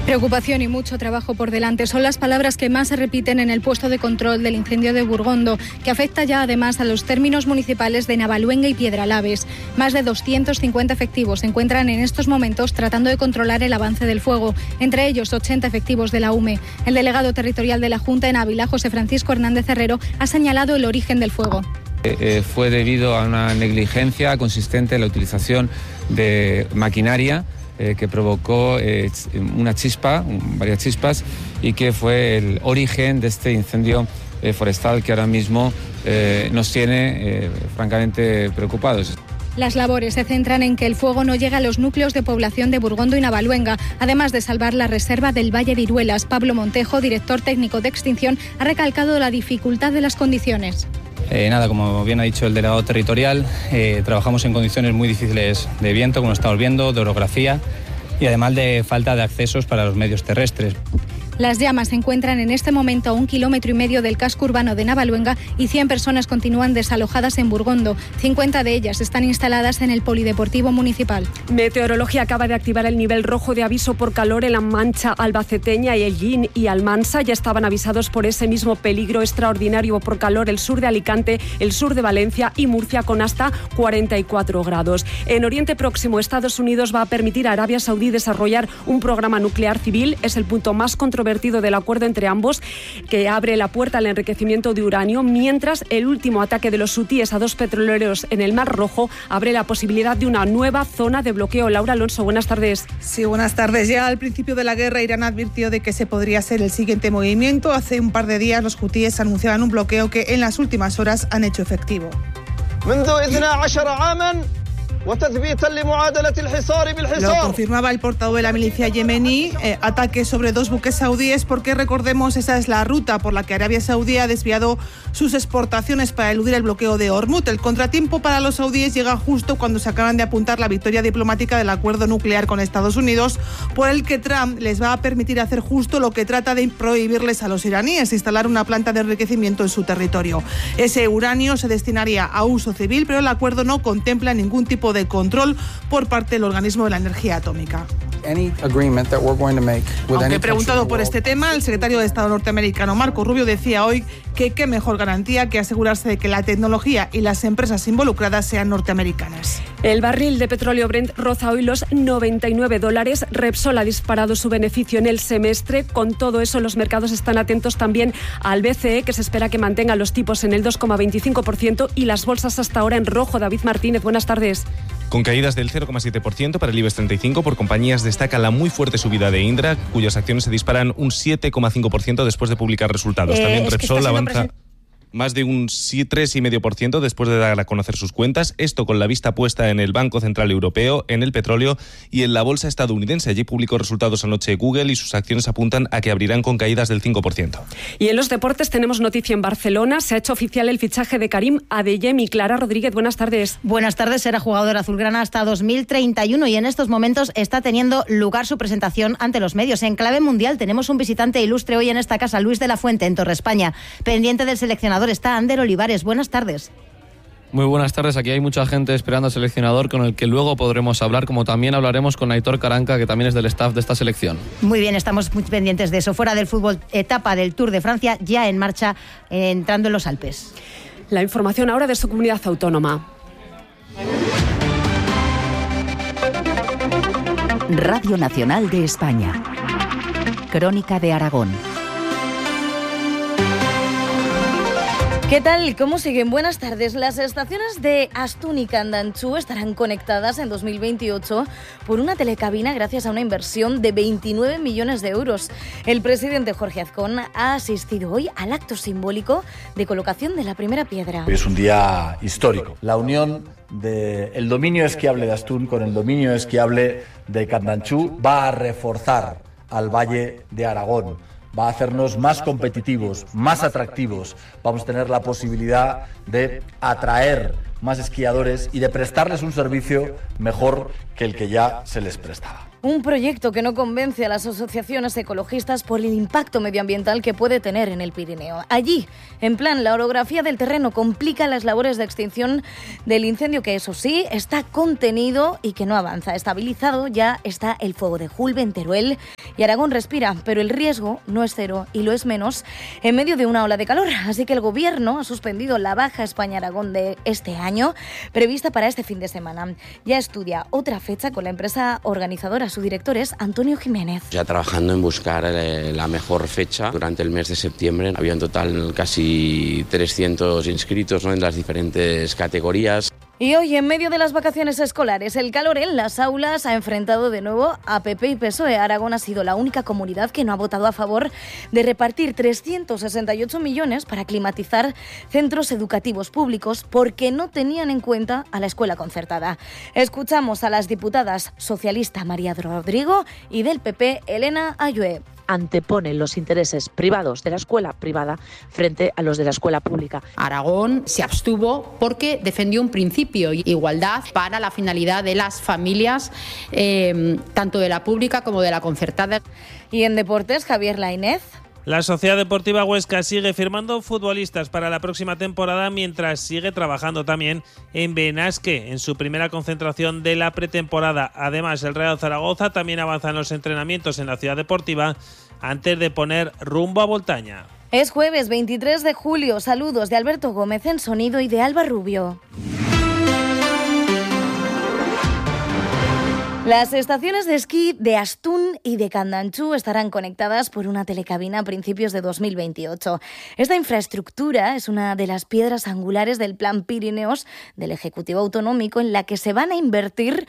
Preocupación y mucho trabajo por delante son las palabras que más se repiten en el puesto de control del incendio de Burgondo, que afecta ya además a los términos municipales de Navaluenga y Piedralaves. Más de 250 efectivos se encuentran en estos momentos tratando de controlar el avance del fuego, entre ellos 80 efectivos de la UME. El delegado territorial de la Junta en Ávila, José Francisco Hernández Herrero, ha señalado el origen del fuego. Fue debido a una negligencia consistente en la utilización de maquinaria que provocó varias chispas, y que fue el origen de este incendio forestal que ahora mismo nos tiene francamente preocupados. Las labores se centran en que el fuego no llegue a los núcleos de población de Burgondo y Navaluenga, además de salvar la reserva del Valle de Iruelas. Pablo Montejo, director técnico de extinción, ha recalcado la dificultad de las condiciones. Como bien ha dicho el delegado territorial, trabajamos en condiciones muy difíciles de viento, como estamos viendo, de orografía y además de falta de accesos para los medios terrestres. Las llamas se encuentran en este momento a 1,5 kilómetros del casco urbano de Navaluenga y 100 personas continúan desalojadas en Burgondo. 50 de ellas están instaladas en el polideportivo municipal. Meteorología acaba de activar el nivel rojo de aviso por calor en la Mancha albaceteña y Ellín y Almansa. Ya estaban avisados por ese mismo peligro extraordinario por calor el sur de Alicante, el sur de Valencia y Murcia, con hasta 44 grados. En Oriente Próximo, Estados Unidos va a permitir a Arabia Saudí desarrollar un programa nuclear civil. Es el punto más controvertido del acuerdo entre ambos, que abre la puerta al enriquecimiento de uranio, mientras el último ataque de los hutíes a 2 petroleros en el Mar Rojo abre la posibilidad de una nueva zona de bloqueo. Laura Alonso, buenas tardes. Sí, buenas tardes. Ya al principio de la guerra, Irán advirtió de que ese podría ser el siguiente movimiento. Hace un par de días los hutíes anunciaban un bloqueo que en las últimas horas han hecho efectivo. Lo confirmaba el portavoz de la milicia yemení. Ataques sobre 2 buques saudíes, porque recordemos, esa es la ruta por la que Arabia Saudí ha desviado sus exportaciones para eludir el bloqueo de Hormuz. El contratiempo para los saudíes llega justo cuando se acaban de apuntar la victoria diplomática del acuerdo nuclear con Estados Unidos, por el que Trump les va a permitir hacer justo lo que trata de prohibirles a los iraníes: instalar una planta de enriquecimiento en su territorio. Ese uranio se destinaría a uso civil, pero el acuerdo no contempla ningún tipo de control por parte del organismo de la energía atómica. Aunque preguntado por este tema, el secretario de Estado norteamericano Marco Rubio decía hoy que qué mejor garantía que asegurarse de que la tecnología y las empresas involucradas sean norteamericanas. El barril de petróleo Brent roza hoy los $99. Repsol ha disparado su beneficio en el semestre. Con todo eso, los mercados están atentos también al BCE, que se espera que mantenga los tipos en el 2,25%, y las bolsas hasta ahora en rojo. David Martínez, buenas tardes. Con caídas del 0,7% para el IBEX 35, por compañías destaca la muy fuerte subida de Indra, cuyas acciones se disparan un 7,5% después de publicar resultados. También Repsol avanza más de un 3,5% después de dar a conocer sus cuentas. Esto con la vista puesta en el Banco Central Europeo, en el petróleo y en la bolsa estadounidense. Allí publicó resultados anoche Google y sus acciones apuntan a que abrirán con caídas del 5%. Y en los deportes tenemos noticia en Barcelona. Se ha hecho oficial el fichaje de Karim Adeyemi. Clara Rodríguez, buenas tardes. Buenas tardes. Será jugador azulgrana hasta 2031 y en estos momentos está teniendo lugar su presentación ante los medios. En clave mundial tenemos un visitante ilustre hoy en esta casa, Luis de la Fuente, en Torre España. Pendiente del seleccionador está Ander Olivares. Buenas tardes. Muy buenas tardes. Aquí hay mucha gente esperando al seleccionador, con el que luego podremos hablar, como también hablaremos con Aitor Caranca, que también es del staff de esta selección. Muy bien, estamos muy pendientes de eso. Fuera del fútbol, etapa del Tour de Francia ya en marcha, entrando en los Alpes. La información ahora de su comunidad autónoma. Radio Nacional de España. Crónica de Aragón. ¿Qué tal? ¿Cómo siguen? Buenas tardes. Las estaciones de Astún y Candanchú estarán conectadas en 2028 por una telecabina gracias a una inversión de 29 millones de euros. El presidente Jorge Azcón ha asistido hoy al acto simbólico de colocación de la primera piedra. Es un día histórico. La unión del dominio esquiable de Astún con el dominio esquiable de Candanchú va a reforzar al Valle de Aragón. Va a hacernos más competitivos, más atractivos. Vamos a tener la posibilidad de atraer más esquiadores y de prestarles un servicio mejor que el que ya se les prestaba. Un proyecto que no convence a las asociaciones ecologistas por el impacto medioambiental que puede tener en el Pirineo. Allí, en plan, la orografía del terreno complica las labores de extinción del incendio, que eso sí, está contenido y que no avanza. Estabilizado ya está el fuego de Julbe en Teruel Y Aragón respira, pero el riesgo no es cero y lo es menos en medio de una ola de calor. Así que el Gobierno ha suspendido la Baja España-Aragón de este año, prevista para este fin de semana. Ya estudia otra fecha con la empresa organizadora. Su director es Antonio Jiménez. Ya trabajando en buscar la mejor fecha durante el mes de septiembre. Había en total casi 300 inscritos, ¿no?, en las diferentes categorías. Y hoy, en medio de las vacaciones escolares, el calor en las aulas ha enfrentado de nuevo a PP y PSOE. Aragón ha sido la única comunidad que no ha votado a favor de repartir 368 millones para climatizar centros educativos públicos porque no tenían en cuenta a la escuela concertada. Escuchamos a las diputadas socialista María Rodrigo y del PP Elena Ayue. Anteponen los intereses privados de la escuela privada frente a los de la escuela pública. Aragón se abstuvo porque defendió un principio, igualdad para la finalidad de las familias, tanto de la pública como de la concertada. Y en deportes, Javier Lainez. La Sociedad Deportiva Huesca sigue firmando futbolistas para la próxima temporada mientras sigue trabajando también en Benasque en su primera concentración de la pretemporada. Además, el Real Zaragoza también avanza en los entrenamientos en la Ciudad Deportiva antes de poner rumbo a Voltaña. Es jueves 23 de julio. Saludos de Alberto Gómez en sonido y de Alba Rubio. Las estaciones de esquí de Astún y de Candanchú estarán conectadas por una telecabina a principios de 2028. Esta infraestructura es una de las piedras angulares del Plan Pirineos del Ejecutivo Autonómico, en la que se van a invertir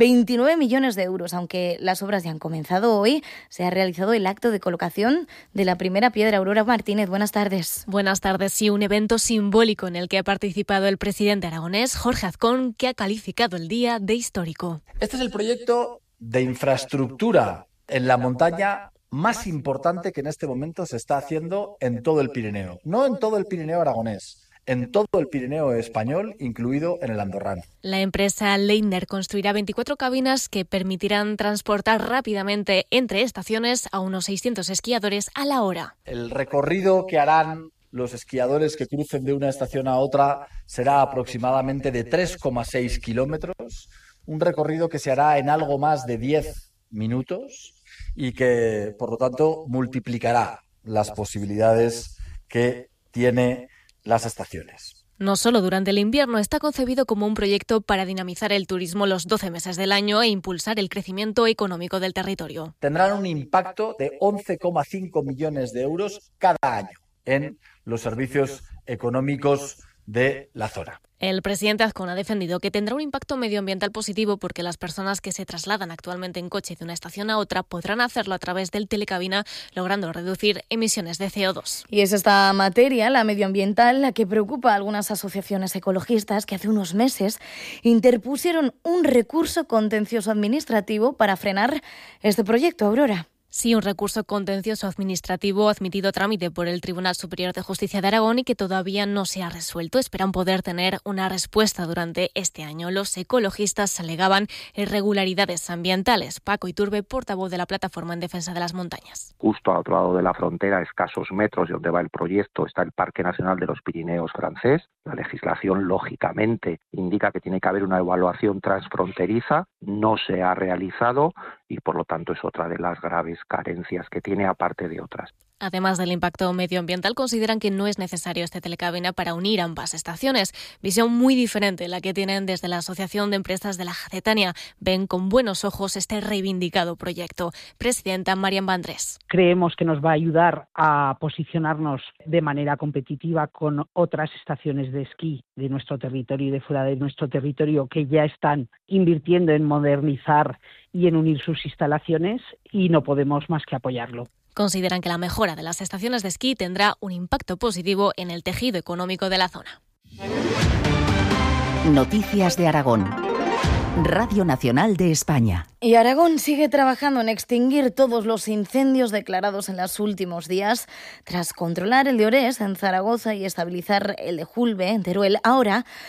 29 millones de euros. Aunque las obras ya han comenzado hoy, se ha realizado el acto de colocación de la primera piedra. Aurora Martínez, buenas tardes. Buenas tardes. Sí, un evento simbólico en el que ha participado el presidente aragonés, Jorge Azcón, que ha calificado el día de histórico. Este es el proyecto de infraestructura en la montaña más importante que en este momento se está haciendo en todo el Pirineo. No en todo el Pirineo aragonés, en todo el Pirineo español, incluido en el andorrano. La empresa Leitner construirá 24 cabinas que permitirán transportar rápidamente entre estaciones a unos 600 esquiadores a la hora. El recorrido que harán los esquiadores que crucen de una estación a otra será aproximadamente de 3,6 kilómetros. Un recorrido que se hará en algo más de 10 minutos y que, por lo tanto, multiplicará las posibilidades que tiene las estaciones. No solo durante el invierno, está concebido como un proyecto para dinamizar el turismo los 12 meses del año e impulsar el crecimiento económico del territorio. Tendrán un impacto de 11,5 millones de euros cada año en los servicios económicos de la zona. El presidente Azcón ha defendido que tendrá un impacto medioambiental positivo porque las personas que se trasladan actualmente en coche de una estación a otra podrán hacerlo a través del telecabina, logrando reducir emisiones de CO2. Y es esta materia, la medioambiental, la que preocupa a algunas asociaciones ecologistas que hace unos meses interpusieron un recurso contencioso administrativo para frenar este proyecto. Aurora. Sí, un recurso contencioso administrativo admitido a trámite por el Tribunal Superior de Justicia de Aragón y que todavía no se ha resuelto. Esperan poder tener una respuesta durante este año. Los ecologistas alegaban irregularidades ambientales. Paco Iturbe, portavoz de la Plataforma en Defensa de las Montañas. Justo al otro lado de la frontera, a escasos metros de donde va el proyecto, está el Parque Nacional de los Pirineos francés. La legislación, lógicamente, indica que tiene que haber una evaluación transfronteriza. No se ha realizado y, por lo tanto, es otra de las graves carencias que tiene, aparte de otras. Además del impacto medioambiental, consideran que no es necesario este telecabina para unir ambas estaciones. Visión muy diferente la que tienen desde la Asociación de Empresas de la Jacetania. Ven con buenos ojos este reivindicado proyecto. Presidenta Marian Vandrés. Creemos que nos va a ayudar a posicionarnos de manera competitiva con otras estaciones de esquí de nuestro territorio y de fuera de nuestro territorio que ya están invirtiendo en modernizar y en unir sus instalaciones, y no podemos más que apoyarlo. Consideran que la mejora de las estaciones de esquí tendrá un impacto positivo en el tejido económico de la zona. Noticias de Aragón. Radio Nacional de España. Y Aragón sigue trabajando en extinguir todos los incendios declarados en los últimos días. Tras controlar el de Orés en Zaragoza y estabilizar el de Julbe en Teruel, ahora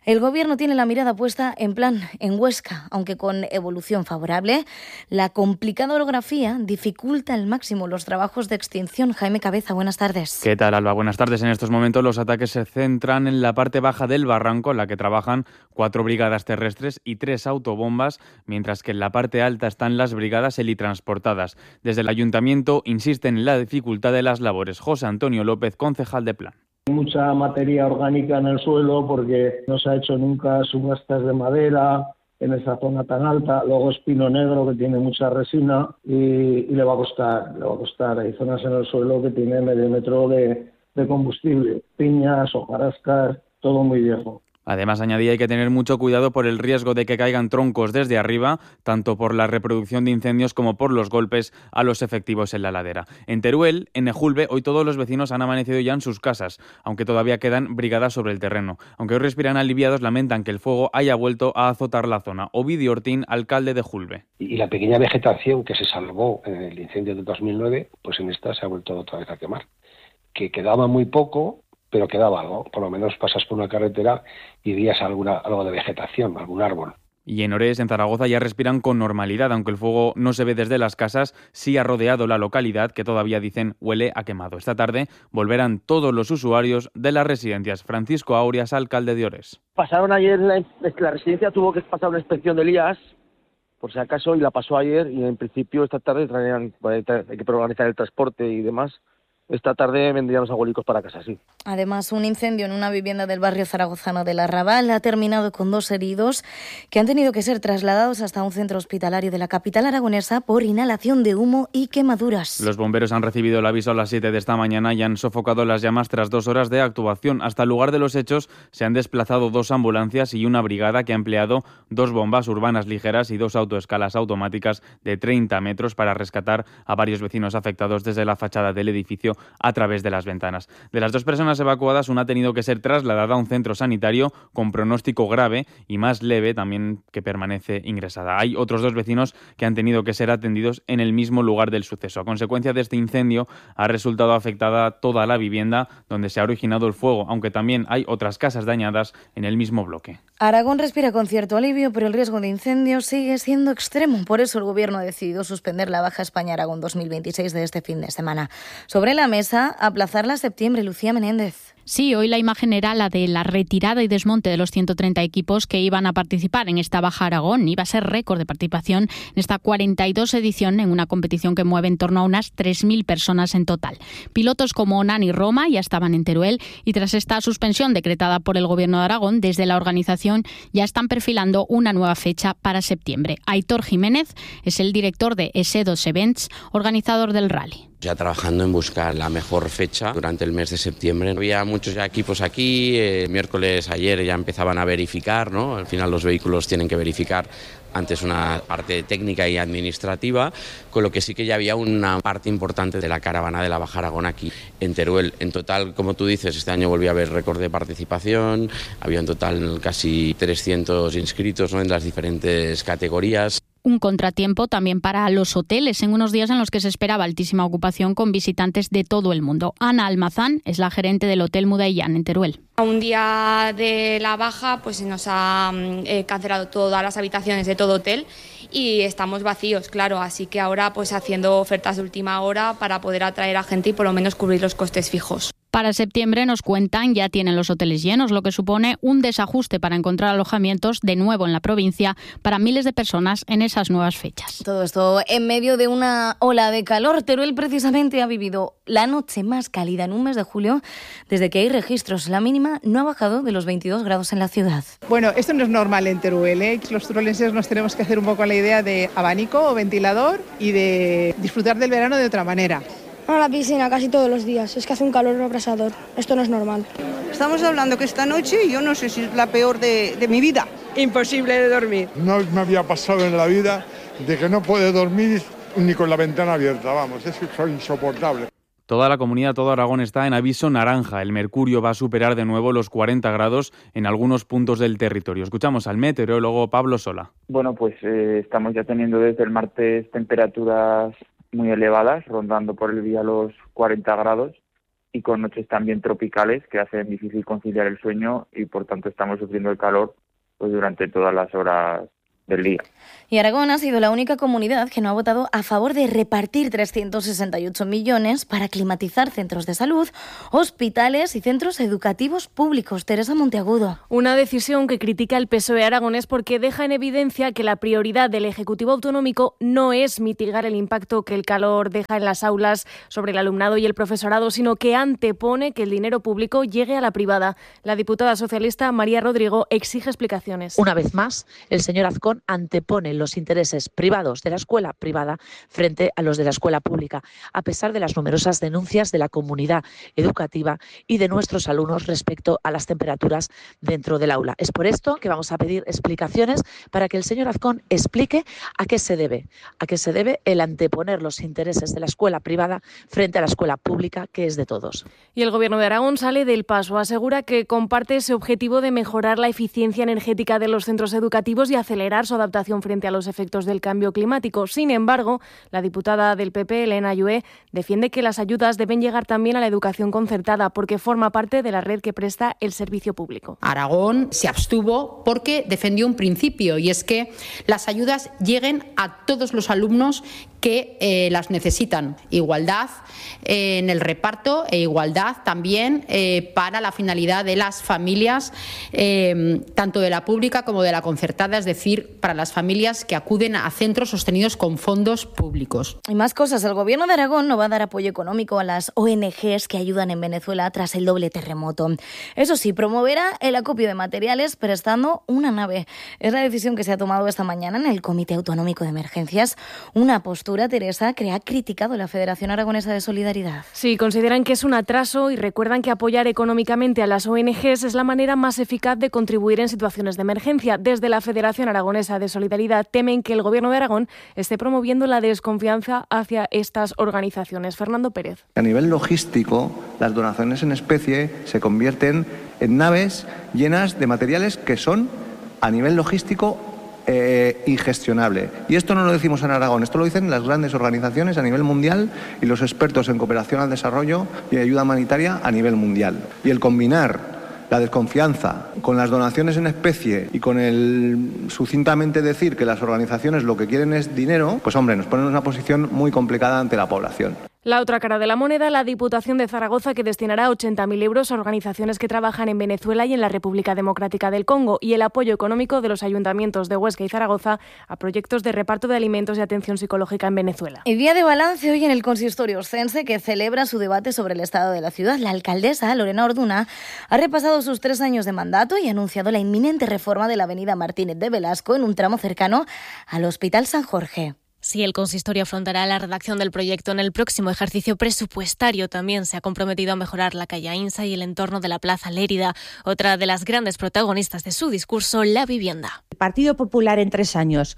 El Gobierno tiene la mirada puesta en Huesca, aunque con evolución favorable. La complicada orografía dificulta al máximo los trabajos de extinción. Jaime Cabeza, buenas tardes. ¿Qué tal, Alba? Buenas tardes. En estos momentos los ataques se centran en la parte baja del barranco, en la que trabajan 4 brigadas terrestres y 3 autobombas, mientras que en la parte alta están las brigadas helitransportadas. Desde el Ayuntamiento insisten en la dificultad de las labores. José Antonio López, concejal de Plan. Mucha materia orgánica en el suelo porque no se ha hecho nunca subastas de madera en esa zona tan alta. Luego es pino negro, que tiene mucha resina y le va a costar. Hay zonas en el suelo que tienen medio metro de combustible, piñas, hojarascas, todo muy viejo. Además, añadía, hay que tener mucho cuidado por el riesgo de que caigan troncos desde arriba, tanto por la reproducción de incendios como por los golpes a los efectivos en la ladera. En Teruel, en Ejulbe, hoy todos los vecinos han amanecido ya en sus casas, aunque todavía quedan brigadas sobre el terreno. Aunque hoy respiran aliviados, lamentan que el fuego haya vuelto a azotar la zona. Ovidio Ortín, alcalde de Ejulbe. Y la pequeña vegetación que se salvó en el incendio de 2009, pues en esta se ha vuelto otra vez a quemar. Que quedaba muy poco, pero quedaba algo. Por lo menos pasas por una carretera y veías algo de vegetación, algún árbol. Y en Orés, en Zaragoza, ya respiran con normalidad, aunque el fuego no se ve desde las casas, sí ha rodeado la localidad, que todavía dicen huele a quemado. Esta tarde volverán todos los usuarios de las residencias. Francisco Aurias, alcalde de Orés. Pasaron ayer, la residencia tuvo que pasar una inspección del IAS, por si acaso, y la pasó ayer, y en principio esta tarde hay que organizar el transporte y demás. Esta tarde vendrían los abuelicos para casa, sí. Además, un incendio en una vivienda del barrio zaragozano de La Raval ha terminado con 2 heridos que han tenido que ser trasladados hasta un centro hospitalario de la capital aragonesa por inhalación de humo y quemaduras. Los bomberos han recibido el aviso a las 7 de esta mañana y han sofocado las llamas tras 2 horas de actuación. Hasta el lugar de los hechos se han desplazado 2 ambulancias y una brigada que ha empleado 2 bombas urbanas ligeras y 2 autoescalas automáticas de 30 metros para rescatar a varios vecinos afectados desde la fachada del edificio a través de las ventanas. De las 2 personas evacuadas, una ha tenido que ser trasladada a un centro sanitario con pronóstico grave y más leve también, que permanece ingresada. Hay otros 2 vecinos que han tenido que ser atendidos en el mismo lugar del suceso. A consecuencia de este incendio ha resultado afectada toda la vivienda donde se ha originado el fuego, aunque también hay otras casas dañadas en el mismo bloque. Aragón respira con cierto alivio, pero el riesgo de incendios sigue siendo extremo. Por eso el Gobierno ha decidido suspender la Baja España-Aragón 2026 de este fin de semana. Sobre la mesa, aplazarla a septiembre. Lucía Menéndez. Sí, hoy la imagen era la de la retirada y desmonte de los 130 equipos que iban a participar en esta Baja Aragón. Iba a ser récord de participación en esta 42 edición en una competición que mueve en torno a unas 3.000 personas en total. Pilotos como Nani Roma ya estaban en Teruel y tras esta suspensión decretada por el Gobierno de Aragón, desde la organización ya están perfilando una nueva fecha para septiembre. Aitor Jiménez es el director de S2 Events, organizador del rally. Ya trabajando en buscar la mejor fecha durante el mes de septiembre. Había muchos ya equipos aquí, miércoles ayer ya empezaban a verificar, ¿no? Al final los vehículos tienen que verificar antes una parte técnica y administrativa, con lo que sí que ya había una parte importante de la caravana de la Baja Aragón aquí en Teruel. En total, como tú dices, este año volvió a haber récord de participación, había en total casi 300 inscritos, ¿no?, en las diferentes categorías. Un contratiempo también para los hoteles en unos días en los que se esperaba altísima ocupación con visitantes de todo el mundo. Ana Almazán es la gerente del Hotel Mudaián en Teruel. Un día de la baja pues se nos ha cancelado todas las habitaciones de todo hotel y estamos vacíos, claro, así que ahora pues haciendo ofertas de última hora para poder atraer a gente y por lo menos cubrir los costes fijos. Para septiembre, nos cuentan, ya tienen los hoteles llenos, lo que supone un desajuste para encontrar alojamientos de nuevo en la provincia para miles de personas en esas nuevas fechas. Todo esto en medio de una ola de calor. Teruel precisamente ha vivido la noche más cálida en un mes de julio desde que hay registros. La mínima no ha bajado de los 22 grados en la ciudad. Bueno, esto no es normal en Teruel, ¿eh? Los teruelenses nos tenemos que hacer un poco la idea de abanico o ventilador y de disfrutar del verano de otra manera. A la piscina casi todos los días, es que hace un calor abrasador, esto no es normal. Estamos hablando que esta noche yo no sé si es la peor de mi vida. Imposible de dormir. No me había pasado en la vida de que no puede dormir ni con la ventana abierta, vamos, es insoportable. Toda la comunidad, todo Aragón está en aviso naranja. El mercurio va a superar de nuevo los 40 grados en algunos puntos del territorio. Escuchamos al meteorólogo Pablo Sola. Bueno, pues estamos ya teniendo desde el martes temperaturas muy elevadas, rondando por el día los 40 grados. y con noches también tropicales que hacen difícil conciliar el sueño y por tanto estamos sufriendo el calor pues durante todas las horas del día. Y Aragón ha sido la única comunidad que no ha votado a favor de repartir 368 millones para climatizar centros de salud, hospitales y centros educativos públicos. Teresa Monteagudo. Una decisión que critica el PSOE aragonés porque deja en evidencia que la prioridad del Ejecutivo Autonómico no es mitigar el impacto que el calor deja en las aulas sobre el alumnado y el profesorado, sino que antepone que el dinero público llegue a la privada. La diputada socialista María Rodrigo exige explicaciones. Una vez más, el señor Azcón antepone los intereses privados de la escuela privada frente a los de la escuela pública, a pesar de las numerosas denuncias de la comunidad educativa y de nuestros alumnos respecto a las temperaturas dentro del aula. Es por esto que vamos a pedir explicaciones para que el señor Azcón explique a qué se debe el anteponer los intereses de la escuela privada frente a la escuela pública, que es de todos. Y el Gobierno de Aragón sale del paso, asegura que comparte ese objetivo de mejorar la eficiencia energética de los centros educativos y acelerar su adaptación frente a los efectos del cambio climático. Sin embargo, la diputada del PP, Elena Llué, defiende que las ayudas deben llegar también a la educación concertada porque forma parte de la red que presta el servicio público. Aragón se abstuvo porque defendió un principio, y es que las ayudas lleguen a todos los alumnos que las necesitan. Igualdad en el reparto e igualdad también para la finalidad de las familias, tanto de la pública como de la concertada, es decir, para las familias que acuden a centros sostenidos con fondos públicos. Y más cosas. El Gobierno de Aragón no va a dar apoyo económico a las ONGs que ayudan en Venezuela tras el doble terremoto. Eso sí, promoverá el acopio de materiales prestando una nave. Es la decisión que se ha tomado esta mañana en el Comité Autonómico de Emergencias. Una postura, Teresa, que ha criticado la Federación Aragonesa de Solidaridad. Sí, consideran que es un atraso y recuerdan que apoyar económicamente a las ONGs es la manera más eficaz de contribuir en situaciones de emergencia. Desde la Federación Aragonesa de Solidaridad temen que el Gobierno de Aragón esté promoviendo la desconfianza hacia estas organizaciones. Fernando Pérez. A nivel logístico, las donaciones en especie se convierten en naves llenas de materiales que son, a nivel logístico, ingestionable. Y esto no lo decimos en Aragón, esto lo dicen las grandes organizaciones a nivel mundial y los expertos en cooperación al desarrollo y ayuda humanitaria a nivel mundial. Y el combinar la desconfianza con las donaciones en especie y con el sucintamente decir que las organizaciones lo que quieren es dinero, pues hombre, nos ponen en una posición muy complicada ante la población. La otra cara de la moneda, la Diputación de Zaragoza, que destinará 80.000 euros a organizaciones que trabajan en Venezuela y en la República Democrática del Congo, y el apoyo económico de los ayuntamientos de Huesca y Zaragoza a proyectos de reparto de alimentos y atención psicológica en Venezuela. El día de balance hoy en el consistorio oscense, que celebra su debate sobre el estado de la ciudad. La alcaldesa, Lorena Orduna, ha repasado sus 3 años de mandato y ha anunciado la inminente reforma de la avenida Martínez de Velasco en un tramo cercano al Hospital San Jorge. Sí, el consistorio afrontará la redacción del proyecto en el próximo ejercicio presupuestario. También se ha comprometido a mejorar la calle Ainsa y el entorno de la Plaza Lérida. Otra de las grandes protagonistas de su discurso, la vivienda. El Partido Popular en 3 años,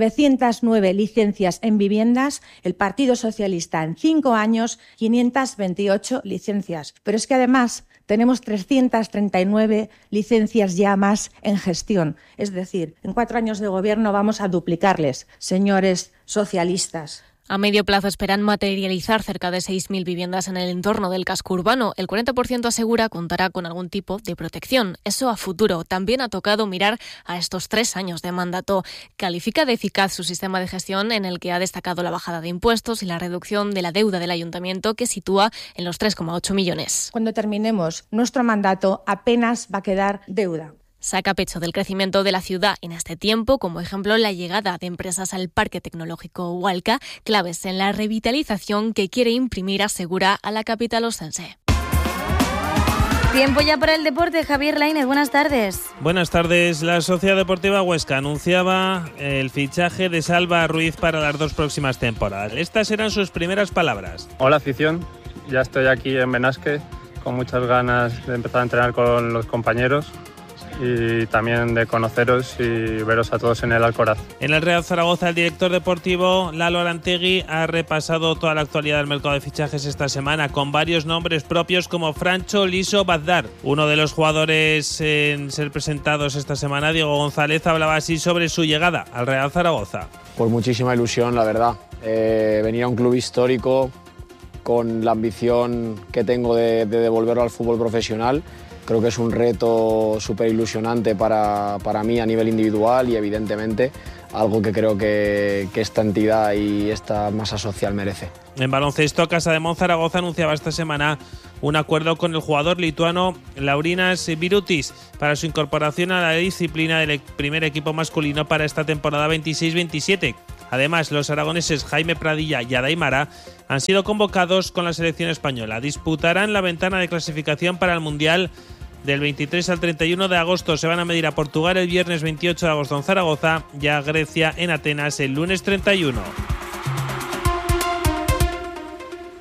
909 licencias en viviendas. El Partido Socialista en 5 años, 528 licencias. Pero es que además tenemos 339 licencias ya más en gestión. Es decir, en 4 años de gobierno vamos a duplicarles, señores socialistas. A medio plazo esperan materializar cerca de 6.000 viviendas en el entorno del casco urbano. El 40% asegura contará con algún tipo de protección. Eso a futuro. También ha tocado mirar a estos 3 años de mandato. Califica de eficaz su sistema de gestión, en el que ha destacado la bajada de impuestos y la reducción de la deuda del ayuntamiento, que sitúa en los 3,8 millones. Cuando terminemos nuestro mandato apenas va a quedar deuda. Saca pecho del crecimiento de la ciudad en este tiempo, como ejemplo la llegada de empresas al Parque Tecnológico Hualca, claves en la revitalización que quiere imprimir, asegura, a la capital oscense. Tiempo ya para el deporte. Javier Lainez, buenas tardes. Buenas tardes. La Sociedad Deportiva Huesca anunciaba el fichaje de Salva Ruiz para las 2 próximas temporadas. Estas eran sus primeras palabras. Hola afición, ya estoy aquí en Benasque con muchas ganas de empezar a entrenar con los compañeros y también de conoceros y veros a todos en el Alcoraz. En el Real Zaragoza, el director deportivo Lalo Arantegui ha repasado toda la actualidad del mercado de fichajes esta semana, con varios nombres propios como Francho Liso Bazdar. Uno de los jugadores en ser presentados esta semana, Diego González, hablaba así sobre su llegada al Real Zaragoza. Pues muchísima ilusión, la verdad. Venir a un club histórico con la ambición que tengo de devolverlo al fútbol profesional. Creo que es un reto súper ilusionante para mí a nivel individual y evidentemente algo que creo que esta entidad y esta masa social merece. En baloncesto, Casa de Monzaragoza anunciaba esta semana un acuerdo con el jugador lituano Laurinas Birutis para su incorporación a la disciplina del primer equipo masculino para esta temporada 26-27. Además, los aragoneses Jaime Pradilla y Adaimara han sido convocados con la selección española. Disputarán la ventana de clasificación para el Mundial del 23 al 31 de agosto. Se van a medir a Portugal el viernes 28 de agosto en Zaragoza y a Grecia en Atenas el lunes 31.